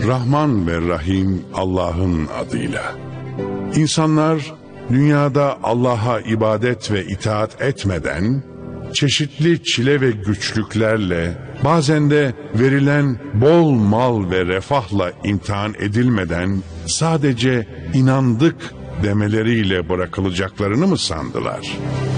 Rahman ve Rahim Allah'ın adıyla. İnsanlar dünyada Allah'a ibadet ve itaat etmeden, çeşitli çile ve güçlüklerle, bazen de verilen bol mal ve refahla imtihan edilmeden sadece inandık demeleriyle bırakılacaklarını mı sandılar?